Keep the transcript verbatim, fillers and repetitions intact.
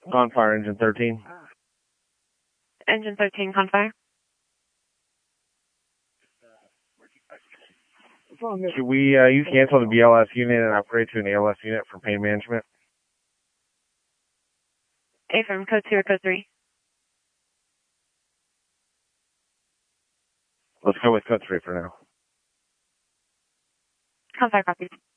Confire engine thirteen. Engine thirteen, Confire. Should we, uh, you cancel the B L S unit and upgrade to an A L S unit for pain management? Affirm, code two or code three? Let's go with code three for now. Confire, copy.